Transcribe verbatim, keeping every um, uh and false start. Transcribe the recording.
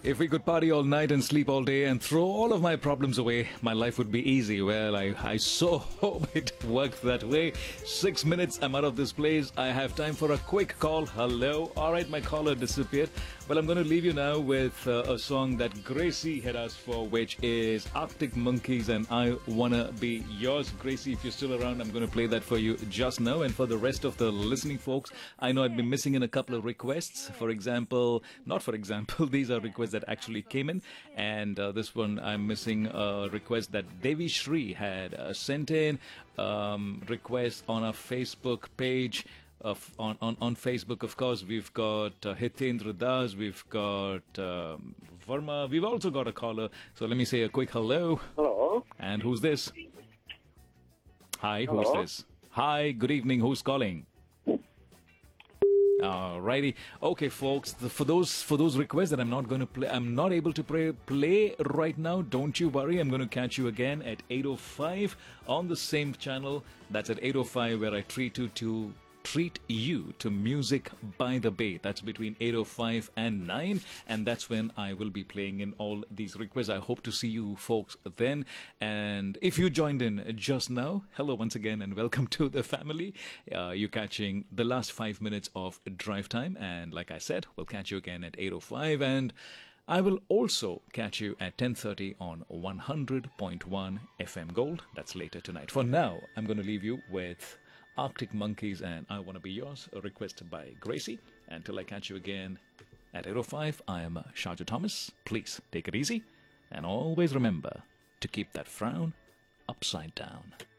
If we could party all night and sleep all day and throw all of my problems away, my life would be easy. Well, I, I so hope it worked that way. Six minutes, I'm out of this place. I have time for a quick call. Hello. All right, my caller disappeared. Well, I'm going to leave you now with uh, a song that Gracie had asked for, which is Arctic Monkeys and I Wanna Be Yours. Gracie, if you're still around, I'm going to play that for you just now. And for the rest of the listening folks, I know I'd be missing in a couple of requests. For example, not for example, these are requests that actually came in. And uh, this one, I'm missing a request that Devi Shri had uh, sent in. Um, request on our Facebook page. Of, on, on, on Facebook, of course, we've got uh, Hitendra Das, we've got um, Verma, we've also got a caller. So let me say a quick hello. Hello. And who's this? Hi, Hello? who's this? Hi, good evening, who's calling? Alrighty. Okay, folks, the, for those for those requests that I'm not going to play, I'm not able to play, play right now, don't you worry. I'm going to catch you again at eight oh five on the same channel. That's at eight oh five where I treat you to treat you to music by the bay. That's between eight oh five and nine, and that's when I will be playing in all these requests. I hope to see you folks then. And if you joined in just now, hello once again and welcome to the family. Uh, you're catching the last five minutes of drive time, and like I said, we'll catch you again at eight oh five, and I will also catch you at ten thirty on one hundred point one F M Gold. That's later tonight. For now, I'm going to leave you with Arctic Monkeys and I Wanna Be Yours, a request by Gracie. Until I catch you again at eight oh five, I am Sharja Thomas. Please take it easy and always remember to keep that frown upside down.